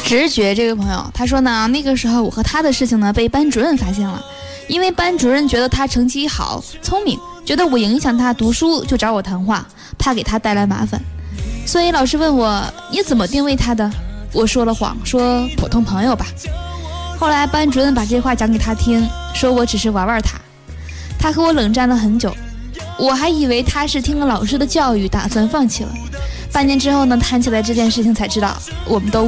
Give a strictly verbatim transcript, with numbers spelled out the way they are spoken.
直觉这位朋友他说呢，那个时候我和他的事情呢被班主任发现了，因为班主任觉得他成绩好聪明，觉得我影响他读书，就找我谈话，怕给他带来麻烦。所以老师问我你怎么定位他的，我说了谎，说普通朋友吧。后来班主任把这话讲给他听，说我只是玩玩他。他和我冷战了很久，我还以为他是听了老师的教育打算放弃了。半年之后呢，谈起来这件事情才知道，我们都